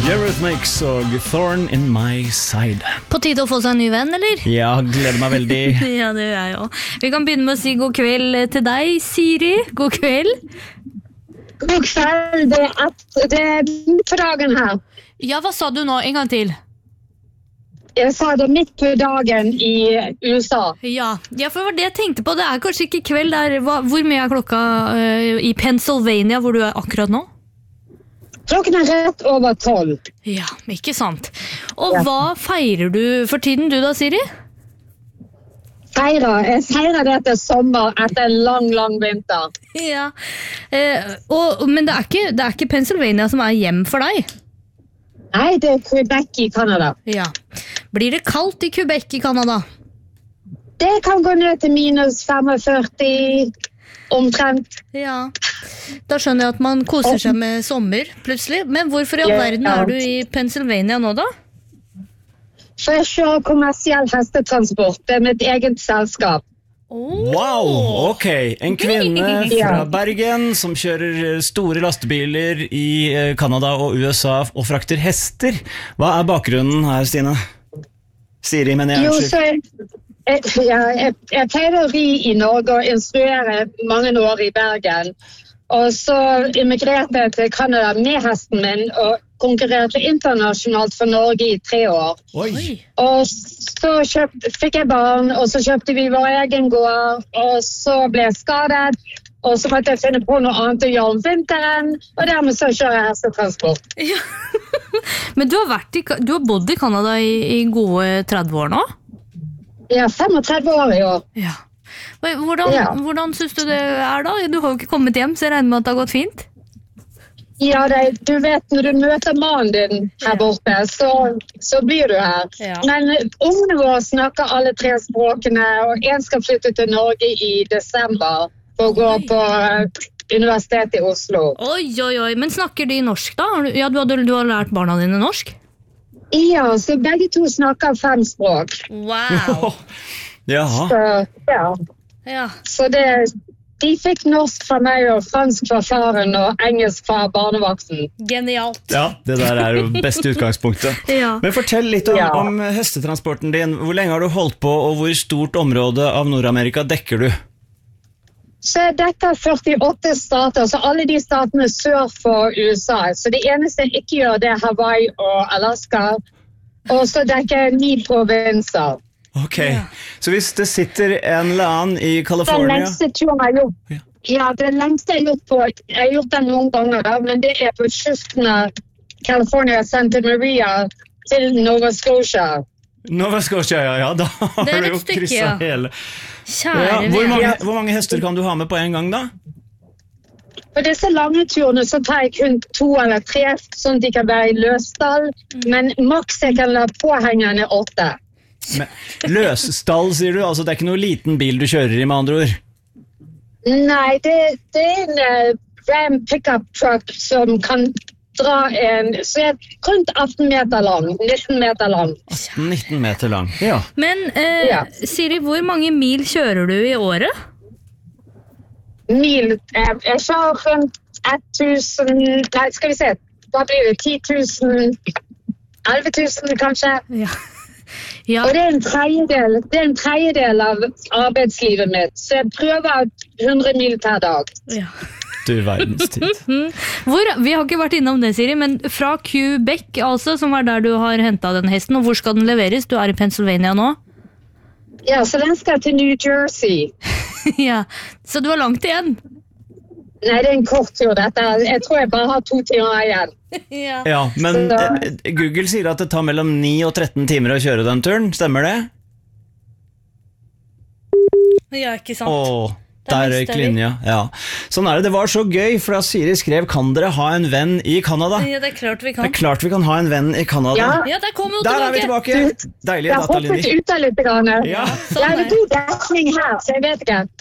Eurythmics og Thorn in my side. På tide å få seg en ny venn, eller? Ja, gleder meg veldig. Ja, det gjør jeg også. Vi kan begynne med å si god kveld til deg, Siri. God kveld. God kveld, det er midt på dagen her. Ja, hva sa du nå? En gang til. Jeg sa det midt på dagen i USA. Ja, for det var det jeg tenkte på. Det er kanskje ikke kveld der. Hvor mye er klokka i Pennsylvania, hvor du er akkurat nå? Klokken er rett over 12. Ja, ikke sant. Og hva feirer du for tiden du da, Siri? Jeg feirer dette sommer etter en lang vinter. Ja, men det er ikke Pennsylvania som er hjem for deg? Nei, det er Quebec i Canada. Ja. Blir det kaldt i Quebec i Canada? Det kan gå ned til minus 45 omtrent. Ja, da skjønner jeg at man koser seg med sommer plutselig. Men hvorfor i all verden er du i Pennsylvania nå da? For jeg kjører kommersiell hestetransport. Det er mitt eget selskap. Wow, ok. En kvinne fra Bergen som kjører store lastebiler i Canada og USA og frakter hester. Hva er bakgrunnen her, Stine? Siri, men jeg unnskyld. Jeg pleier å ri i Norge og instruere mange år i Bergen. Og så immigrerte jeg til Canada med hesten min og konkurrerte internasjonalt for Norge i 3 år. Oi. Og så fikk jeg barn, og så kjøpte vi vår egen gård, og så ble jeg skadet, og så måtte jeg finne på noe annet å gjøre om vinteren, og dermed så kjører jeg hestetransport. Ja. Men du har bodd i Canada i gode 30 år nå? Ja, 35 år i år. Ja. Hvordan synes du det er da? Du har jo ikke kommet hjem, så jeg regner med at det har gått fint? Ja, du vet, når du møter mannen din her borte, så blir du her. Ja. Men ungene våre snakker alle 3 språkene, og en skal flytte til Norge i desember for å gå på universitetet i Oslo. Oi, men snakker de norsk da? Ja, du har lært barna dine norsk? Ja, så begge to snakker 5 språk. Wow! Jaha. Så de fikk norsk fra meg og fransk fra faren og engelsk fra barnevakten. Genialt. Ja, det der er jo beste utgangspunktet. Ja. Men fortell litt om hestetransporten din. Hvor lenge har du holdt på, og hvor stort område av Nord-Amerika dekker du? Så jeg dekker 48 stater, så alle de statene sør for USA. Så det eneste jeg ikke gjør, det er Hawaii og Alaska. Og så dekker jeg 9 provinser. Ok, så hvis det sitter en eller annen i California... Den lengste turen jeg har gjort. Ja, det lengste jeg har gjort på... Jeg har gjort den noen ganger da, men det er på kysten av California, Santa Maria til Nova Scotia. Nova Scotia, ja, da har du jo krysset hele... Kjære hvor mange hester kan du ha med på en gang da? På disse lange turene så tar jeg kun 2 eller 3, sånn at de kan være i løsstall, men maks jeg kan la påhengerne 8. Men, løsstall, sier du? Altså det er ikke noe liten bil du kjører i, med andre ord? Nei, det er en Ram pickup truck som kan dra så er rundt 18 meter lang, 19 meter lang. 19 meter lang, ja. Men Siri, hvor mange mil kjører du i året? Mil, jeg kjører rundt 1000, nei, skal vi se, da blir det 10 000, 11 000 kanskje. Ja. Og det er en tredjedel av arbeidslivet mitt, så jeg prøver 100 mil per dag. Ja. Du verdenstid. Vi har ikke vært innom det, Siri, men fra Quebec, altså, som er der du har hentet den hesten, og hvor skal den leveres? Du er i Pennsylvania nå? Ja, så den skal til New Jersey. Ja, så du har langt igjen? Nei, det er en kort tur dette. Jeg tror jeg bare har 2 timer igjen. Ja, men Google sier at det tar mellom 9 og 13 timer å kjøre den turen, stemmer det? Ja, ikke sant. Der gikk linja, ja. Sånn er det, det var så gøy, for da Siri skrev, kan dere ha en venn i Canada? Ja, det er klart vi kan. Det er klart vi kan ha en venn i Canada. Ja, der kommer vi tilbake. Der er vi tilbake. Deilige datalinjer. Jeg har hoppet ut av litt. Ja, det er god dekning her, så jeg vet ikke.